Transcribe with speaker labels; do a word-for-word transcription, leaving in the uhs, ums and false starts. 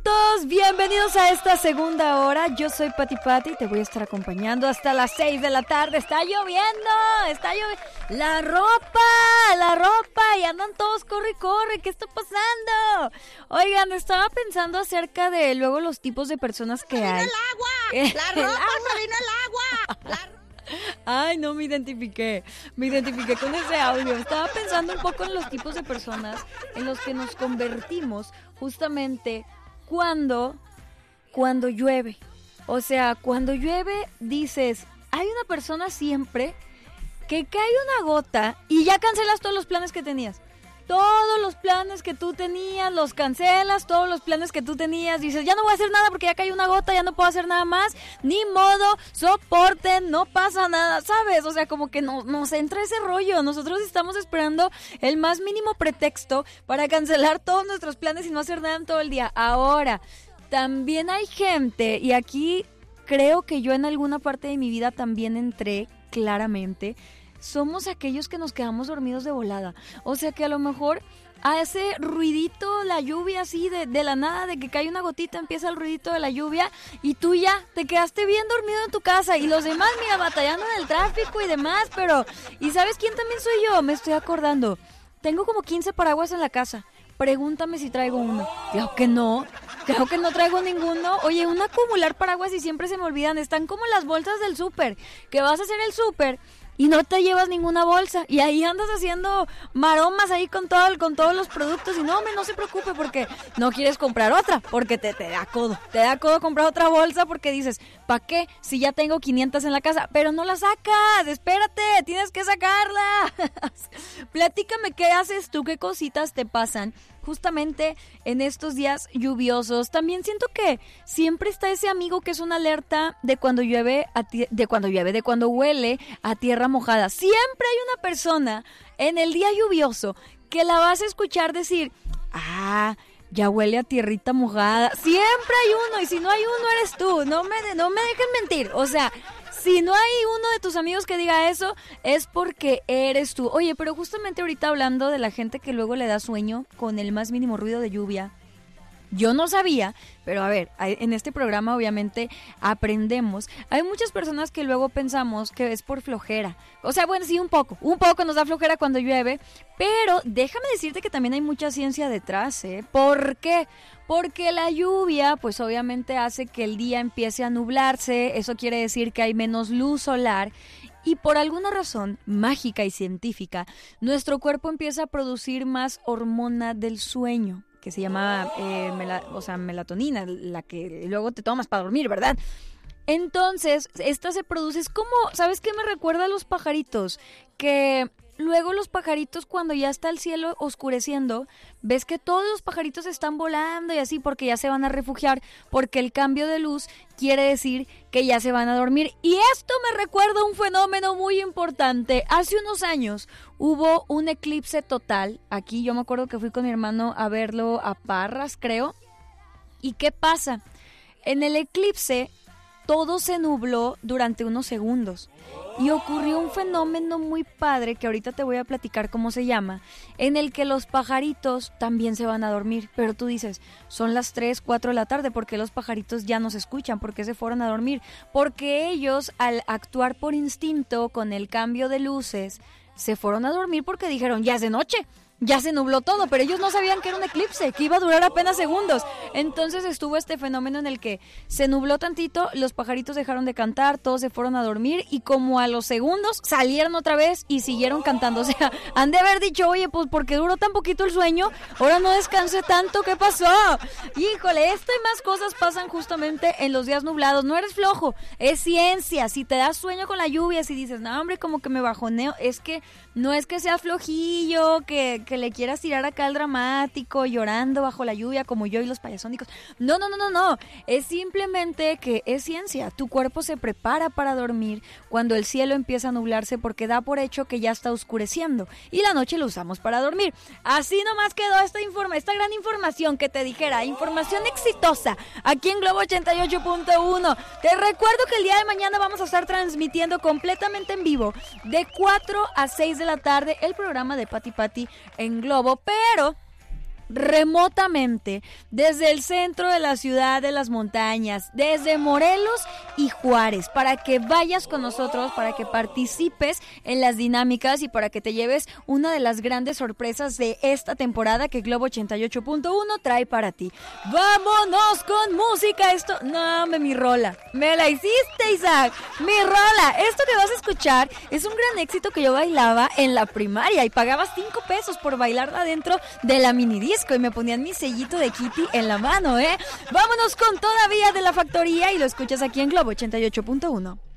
Speaker 1: Todos bienvenidos a esta segunda hora. Yo soy Pati Pati, te voy a estar acompañando hasta las seis de la tarde. Está lloviendo, está lloviendo. La ropa, la ropa, y andan todos corre y corre. ¿Qué está pasando? Oigan, estaba pensando acerca de luego los tipos de personas que hay.
Speaker 2: ¡Se vino el agua! ¡La ropa, se vino el agua! La...
Speaker 1: Ay, no me identifiqué, me identifiqué con ese audio. Estaba pensando un poco en los tipos de personas en los que nos convertimos justamente cuando, cuando llueve. O sea, cuando llueve dices, hay una persona siempre que cae una gota y ya cancelas todos los planes que tenías. Todos los planes que tú tenías los cancelas, todos los planes que tú tenías, dices, ya no voy a hacer nada porque ya cayó una gota, ya no puedo hacer nada más, ni modo, soporten, no pasa nada, ¿sabes? O sea, como que no, nos entra ese rollo, nosotros estamos esperando el más mínimo pretexto para cancelar todos nuestros planes y no hacer nada en todo el día. Ahora, también hay gente, y aquí creo que yo en alguna parte de mi vida también entré claramente, somos aquellos que nos quedamos dormidos de volada. O sea que a lo mejor hace ruidito la lluvia así de, de la nada, de que cae una gotita, empieza el ruidito de la lluvia y tú ya te quedaste bien dormido en tu casa y los demás, mira, batallando en el tráfico y demás, pero... ¿Y sabes quién también soy yo? Me estoy acordando. Tengo como quince paraguas en la casa. Pregúntame si traigo uno. Claro que no. Claro que no traigo ninguno. Oye, un acumular paraguas y siempre se me olvidan. Están como las bolsas del súper. Que vas a hacer el súper y no te llevas ninguna bolsa y ahí andas haciendo maromas ahí con todo, con todos los productos y no, hombre, no se preocupe porque no quieres comprar otra, porque te, te da codo, te da codo comprar otra bolsa porque dices, ¿para qué? Si ya tengo quinientas en la casa, pero no la sacas, espérate, tienes que sacarla. Platícame qué haces tú, qué cositas te pasan justamente en estos días lluviosos. También siento que siempre está ese amigo que es una alerta de cuando llueve, a ti- de cuando llueve, de cuando huele a tierra mojada. Siempre hay una persona en el día lluvioso que la vas a escuchar decir, ah, ya huele a tierrita mojada. Siempre hay uno, y si no hay uno eres tú. No me, de- no me dejen mentir. O sea, si no hay uno de tus amigos que diga eso, es porque eres tú. Oye, pero justamente ahorita hablando de la gente que luego le da sueño con el más mínimo ruido de lluvia. Yo no sabía, pero a ver, en este programa obviamente aprendemos. Hay muchas personas que luego pensamos que es por flojera. O sea, bueno, sí, un poco. Un poco nos da flojera cuando llueve. Pero déjame decirte que también hay mucha ciencia detrás, ¿eh? ¿Por qué? Porque la lluvia, pues obviamente hace que el día empiece a nublarse. Eso quiere decir que hay menos luz solar. Y por alguna razón mágica y científica, nuestro cuerpo empieza a producir más hormona del sueño, que se llama eh, mela, o sea, melatonina, la que luego te tomas para dormir, ¿verdad? Entonces, esta se produce, es como, ¿sabes qué me recuerda a los pajaritos? Que luego los pajaritos cuando ya está el cielo oscureciendo, ves que todos los pajaritos están volando y así porque ya se van a refugiar, porque el cambio de luz quiere decir que ya se van a dormir. Y esto me recuerda un fenómeno muy importante. Hace unos años hubo un eclipse total. Aquí yo me acuerdo que fui con mi hermano a verlo a Parras, creo. ¿Y qué pasa? En el eclipse todo se nubló durante unos segundos y ocurrió un fenómeno muy padre que ahorita te voy a platicar cómo se llama, en el que los pajaritos también se van a dormir, pero tú dices, son las tres, cuatro de la tarde, ¿por qué los pajaritos ya no se escuchan? ¿Por qué se fueron a dormir? Porque ellos, al actuar por instinto con el cambio de luces, se fueron a dormir porque dijeron, ya es de noche. Ya se nubló todo, pero ellos no sabían que era un eclipse, que iba a durar apenas segundos. Entonces estuvo este fenómeno en el que se nubló tantito, los pajaritos dejaron de cantar, todos se fueron a dormir y como a los segundos salieron otra vez y siguieron cantando. O sea, han de haber dicho, oye, pues porque duró tan poquito el sueño, ahora no descansé tanto, ¿qué pasó? Híjole, esto y más cosas pasan justamente en los días nublados. No eres flojo, es ciencia. Si te das sueño con la lluvia, si dices, no hombre, como que me bajoneo, es que no es que sea flojillo, que... que le quieras tirar acá al dramático, llorando bajo la lluvia como yo y los payasónicos. No, no, no, no, no. Es simplemente que es ciencia. Tu cuerpo se prepara para dormir cuando el cielo empieza a nublarse porque da por hecho que ya está oscureciendo y la noche lo usamos para dormir. Así nomás quedó esta informa, esta gran información que te dijera, información exitosa aquí en Globo ochenta y ocho punto uno. Te recuerdo que el día de mañana vamos a estar transmitiendo completamente en vivo de cuatro a seis de la tarde el programa de Pati Pati en Globo, pero remotamente desde el centro de la ciudad de las montañas, desde Morelos y Juárez, para que vayas con nosotros, para que participes en las dinámicas y para que te lleves una de las grandes sorpresas de esta temporada que Globo ochenta y ocho punto uno trae para ti. ¡Vámonos con música! Esto, no, me mi rola, me la hiciste, Isaac, mi rola. Esto que vas a escuchar es un gran éxito que yo bailaba en la primaria y pagaba cinco pesos por bailar adentro de la minidisco y me ponían mi sellito de Kitty en la mano, ¿eh? Vámonos con Todavía de La Factoría y lo escuchas aquí en Globo ochenta y ocho punto uno.